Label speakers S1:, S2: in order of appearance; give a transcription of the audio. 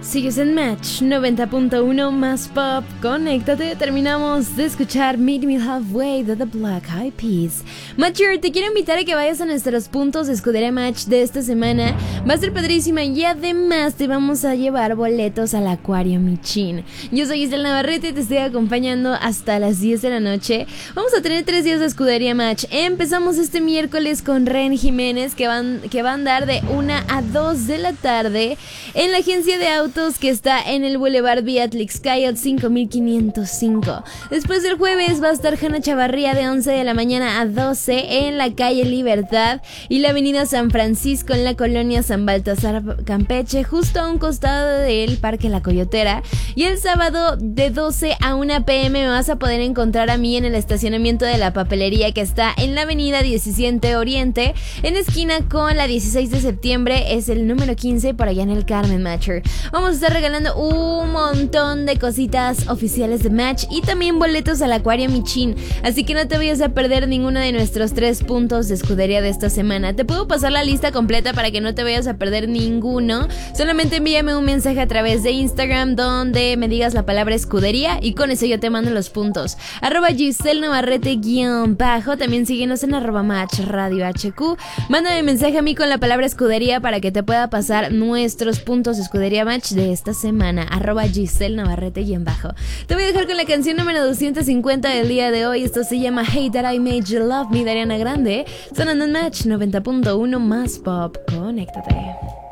S1: Sigues en Match 90.1 más pop. Conéctate. Terminamos de escuchar Meet Me Halfway de The Black Eyed Peas. Matcher, te quiero invitar a que vayas a nuestros puntos de escudería Match de esta semana. Va a ser padrísima y además te vamos a llevar boletos al Acuario Michin. Yo soy Isabel Navarrete y te estoy acompañando hasta las 10 de la noche. Vamos a tener 3 días de escudería Match. Empezamos este miércoles con Ren Jiménez que va a andar de 1 a 2 de la tarde en la agencia de autos que está en el Boulevard Beatlix-Cayot 5505. Después del jueves va a estar Hanna Chavarría de 11 de la mañana a 12 en la calle Libertad y la avenida San Francisco en la colonia San Baltasar Campeche, justo a un costado del Parque La Coyotera. Y el sábado de 12 a 1 p.m. me vas a poder encontrar a mí en el estacionamiento de la papelería que está en la avenida 17 Oriente, en esquina con la 16 de septiembre, es el número 15 por allá en el Carmen Matcher. Vamos a estar regalando un montón de cositas oficiales de Match y también boletos al Acuario Michin, así que no te vayas a perder ninguno de nuestros 3 puntos de escudería de esta semana. Te puedo pasar la lista completa para que no te vayas a perder ninguno. Solamente envíame un mensaje a través de Instagram donde me digas la palabra escudería y con eso yo te mando los puntos. @Giselle Navarrete _ también síguenos en @Match Radio HQ. Mándame mensaje a mí con la palabra escudería para que te pueda pasar nuestros puntos de escudería Match de esta semana. @Giselle Navarrete _ Te voy a dejar con la canción número 250 del día de hoy. Esto se llama Hey That I Made You Love Me de Ariana Grande, sonando en Match 90.1 más pop. Conéctate.